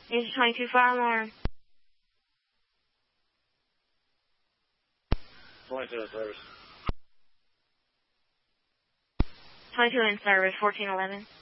User 22 fire alarm. 22 in service. 22 in service, 1411.